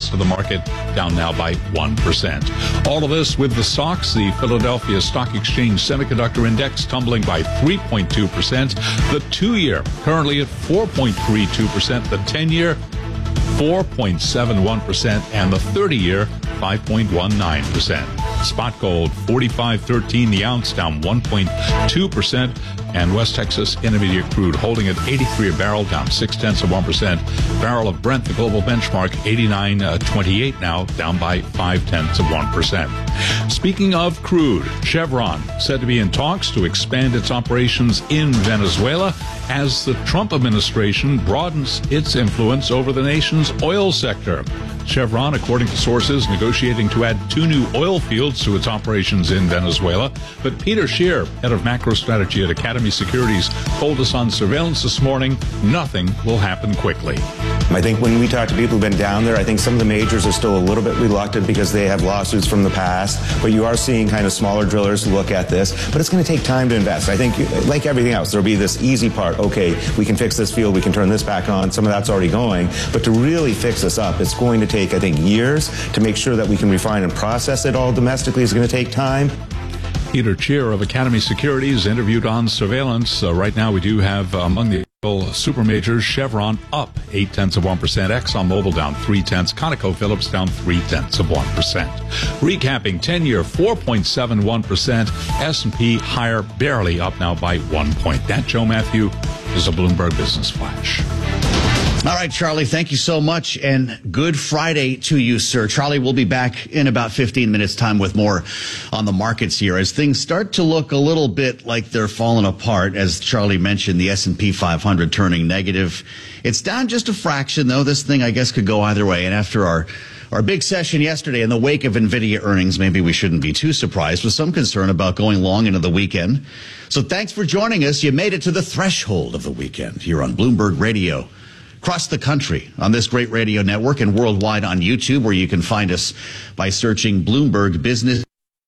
rest of the market down now by 1%. All of this with the stocks, the Philadelphia Stock Exchange Semiconductor Index tumbling by 3.2%. The 2-year currently at 4.32%. The 10-year 4.71%, and the 30-year 5.19%. Spot gold 45.13 the ounce, down 1.2%, and West Texas Intermediate crude holding at 83 a barrel, down 0.6%. Barrel of Brent, the global benchmark, 89.28 now, down by 0.5%. Speaking of crude, Chevron said to be in talks to expand its operations in Venezuela as the Trump administration broadens its influence over the nation's oil sector. Chevron, according to sources, negotiating to add 2 new oil fields to its operations in Venezuela. But Peter Scheer, head of macro strategy at Academy Securities, told us on Surveillance this morning, nothing will happen quickly. I think when we talk to people who've been down there, I think some of the majors are still a little bit reluctant because they have lawsuits from the past. But you are seeing kind of smaller drillers look at this. But it's going to take time to invest. I think, like everything else, there'll be this easy part. Okay, we can fix this field. We can turn this back on. Some of that's already going. But to really fix this up, it's going to take, I think, years to make sure that we can refine and process it all domestically. It's going to take time. Peter Scheer of Academy Securities interviewed on Surveillance. Right now we do have among the super majors, Chevron up 0.8%, ExxonMobil down 0.3%, ConocoPhillips down 0.3%. Recapping 10-year 4.71%, S&P higher, barely up now by 1 point. That, Joe Matthew, is a Bloomberg Business Flash. All right, Charlie, thank you so much, and good Friday to you, sir. Charlie, we'll be back in about 15 minutes' time with more on the markets here as things start to look a little bit like they're falling apart. As Charlie mentioned, the S&P 500 turning negative. It's down just a fraction, though. This thing, I guess, could go either way. And after our big session yesterday in the wake of NVIDIA earnings, maybe we shouldn't be too surprised with some concern about going long into the weekend. So thanks for joining us. You made it to the threshold of the weekend here on Bloomberg Radio. Across the country on this great radio network and worldwide on YouTube, where you can find us by searching Bloomberg Business.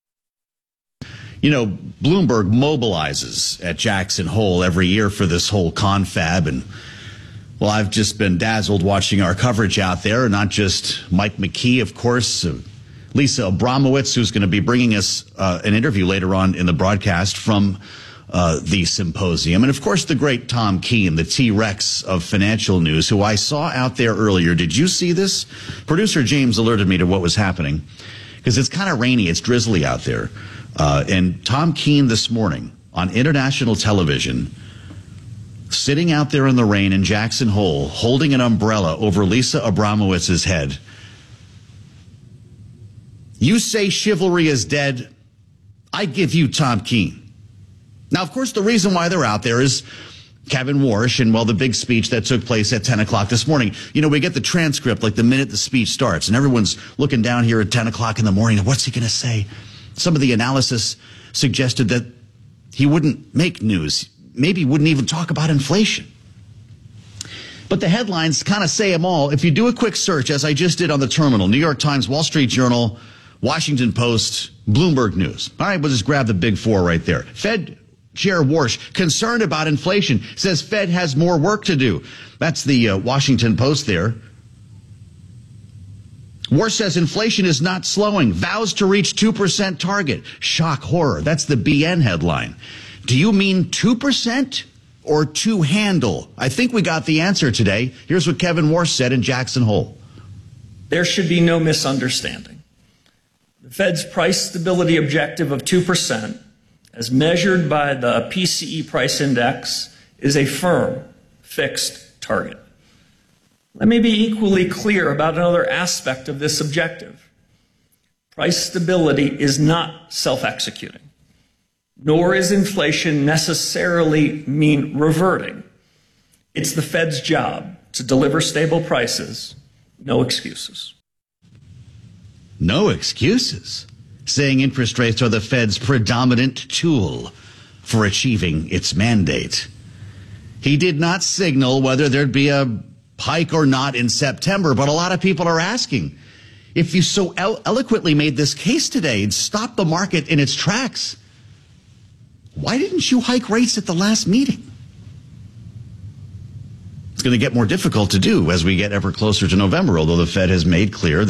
You know, Bloomberg mobilizes at Jackson Hole every year for this whole confab. And, well, I've just been dazzled watching our coverage out there. Not just Mike McKee, of course, Lisa Abramowitz, who's going to be bringing us an interview later on in the broadcast from the symposium. And, of course, the great Tom Keene, the T-Rex of financial news, who I saw out there earlier. Did you see this? Producer James alerted me to what was happening because it's kind of rainy. It's drizzly out there. And Tom Keene this morning on international television, sitting out there in the rain in Jackson Hole, holding an umbrella over Lisa Abramowitz's head. You say chivalry is dead. I give you Tom Keene. Now, of course, the reason why they're out there is Kevin Warsh and, well, the big speech that took place at 10 o'clock this morning. You know, we get the transcript like the minute the speech starts, and everyone's looking down here at 10 o'clock in the morning. What's he going to say? Some of the analysis suggested that he wouldn't make news. Maybe wouldn't even talk about inflation. But the headlines kind of say them all. If you do a quick search, as I just did on the terminal, New York Times, Wall Street Journal, Washington Post, Bloomberg News. All right, we'll just grab the big four right there. Fed Chair Warsh, concerned about inflation, says Fed has more work to do. That's the Washington Post there. Warsh says inflation is not slowing. Vows to reach 2% target. Shock, horror. That's the BN headline. Do you mean 2% or two handle? I think we got the answer today. Here's what Kevin Warsh said in Jackson Hole. There should be no misunderstanding. The Fed's price stability objective of 2%, as measured by the PCE price index, is a firm, fixed target. Let me be equally clear about another aspect of this objective. Price stability is not self-executing, nor is inflation necessarily mean reverting. It's the Fed's job to deliver stable prices, no excuses. No excuses. Saying interest rates are the Fed's predominant tool for achieving its mandate. He did not signal whether there'd be a hike or not in September, but a lot of people are asking, if you so eloquently made this case today and stopped the market in its tracks, why didn't you hike rates at the last meeting? It's going to get more difficult to do as we get ever closer to November, although the Fed has made clear